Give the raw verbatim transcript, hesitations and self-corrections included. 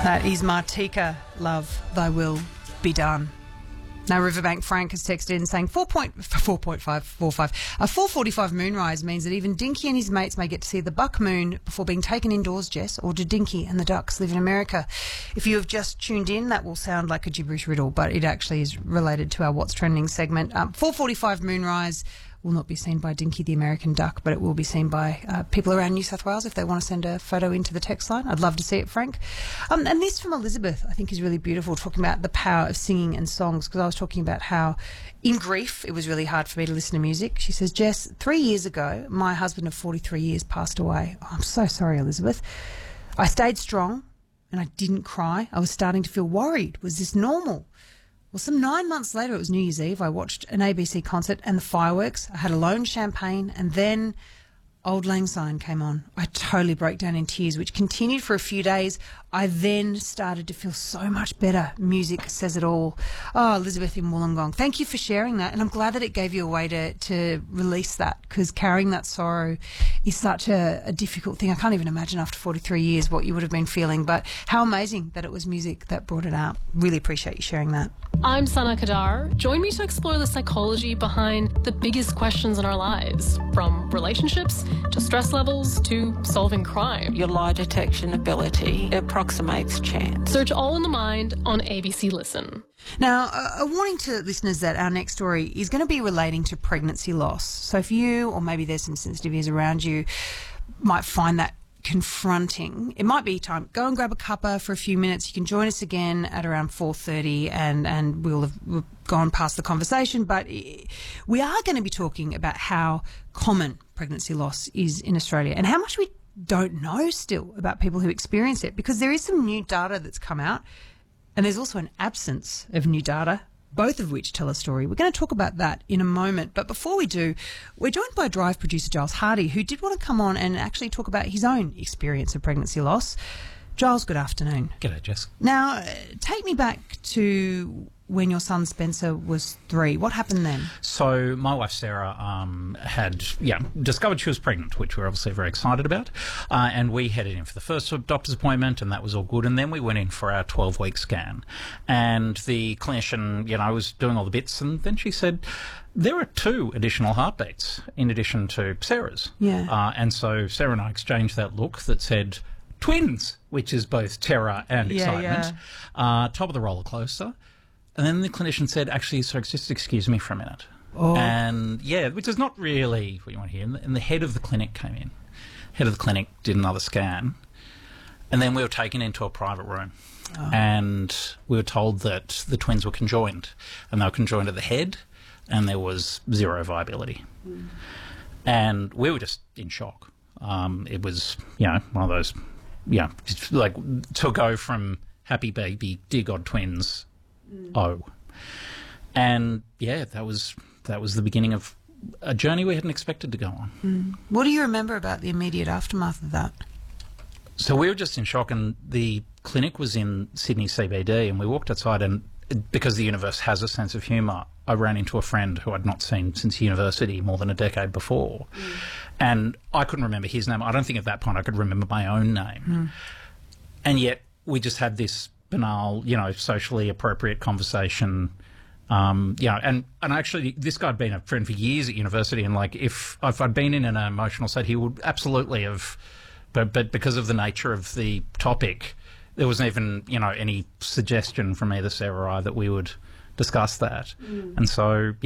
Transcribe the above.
That is Martika, Love, Thy Will Be Done. Now, Riverbank Frank has texted in saying four point five four five. A four forty-five moonrise means that even Dinky and his mates may get to see the buck moon before being taken indoors, Jess, or do Dinky and the ducks live in America? If you have just tuned in, that will sound like a gibberish riddle, but it actually is related to our What's Trending segment. Um, four forty-five moonrise will not be seen by Dinky the American duck, but it will be seen by uh, people around New South Wales if they want to send a photo into the text line. I'd love to see it, Frank. Um, and this from Elizabeth, I think, is really beautiful, talking about the power of singing and songs, because I was talking about how in grief it was really hard for me to listen to music. She says, Jess, three years ago, my husband of forty-three years passed away. Oh, I'm so sorry, Elizabeth. I stayed strong and I didn't cry. I was starting to feel worried. Was this normal? Well, some nine months later, it was New Year's Eve, I watched an A B C concert and the fireworks. I had a lone champagne, and then Auld Lang Syne came on. I totally broke down in tears, which continued for a few days. I then started to feel so much better. Music says it all. Oh, Elizabeth in Wollongong, thank you for sharing that, and I'm glad that it gave you a way to, to release that, because carrying that sorrow is such a, a difficult thing. I can't even imagine after forty-three years what you would have been feeling, but how amazing that it was music that brought it out. Really appreciate you sharing that. I'm Sana Kadar. Join me to explore the psychology behind the biggest questions in our lives, from relationships to stress levels to solving crime. Your lie detection ability approximates chance. Search All in the Mind on A B C Listen. Now, a warning to listeners that our next story is going to be relating to pregnancy loss. So if you, or maybe there's some sensitivities around you, might find that confronting, it might be time. Go and grab a cuppa for a few minutes. You can join us again at around four thirty, and, and we'll have we'll gone past the conversation. But we are going to be talking about how common pregnancy loss is in Australia and how much we don't know still about people who experience it, because there is some new data that's come out and there's also an absence of new data, both of which tell a story. We're going to talk about that in a moment. But before we do, we're joined by Drive producer Giles Hardy, who did want to come on and actually talk about his own experience of pregnancy loss. Giles, good afternoon. G'day, Jess. Now, uh, take me back to when your son Spencer was three. What happened then? So my wife Sarah um, had yeah discovered she was pregnant, which we were obviously very excited about, uh, and we headed in for the first doctor's appointment, and that was all good. And then we went in for our twelve-week scan, and the clinician, you know, was doing all the bits, and then she said, there are two additional heartbeats in addition to Sarah's. Yeah. Uh, and so Sarah and I exchanged that look that said twins, which is both terror and Yeah, excitement. Uh, top of the roller coaster. And then the clinician said, actually, so just excuse me for a minute. Oh. And, yeah, which is not really what you want to hear. And the head of the clinic came in. Head of the clinic did another scan. And then we were taken into a private room. Oh. And we were told that the twins were conjoined. And they were conjoined at the head, and there was zero viability. Mm. And we were just in shock. Um, it was, you know, one of those, yeah, just like to go from happy baby, dear God, twins, oh. And yeah, that was that was the beginning of a journey we hadn't expected to go on. Mm. What do you remember about the immediate aftermath of that? So we were just in shock, and the clinic was in Sydney C B D, and we walked outside, and because the universe has a sense of humour, I ran into a friend who I'd not seen since university more than a decade before. Mm. And I couldn't remember his name. I don't think at that point I could remember my own name. Mm. And yet we just had this banal, you know, socially appropriate conversation. Um, you know, and, and actually this guy had been a friend for years at university, and like if, if I'd been in an emotional state, he would absolutely have, but, but because of the nature of the topic, there wasn't even, you know, any suggestion from either Sarah or I that we would discuss that. Mm. And so,